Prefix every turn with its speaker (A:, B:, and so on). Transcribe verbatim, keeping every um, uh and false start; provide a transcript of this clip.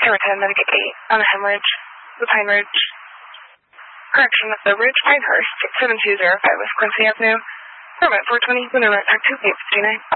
A: Camera ten, Medicaid eight, on a hemorrhage, the Pine Ridge. Correction, the Ridge Pinehurst, seven two zero five West Quincy Avenue. Permit four twenty, window right, pack two eight fifty-nine.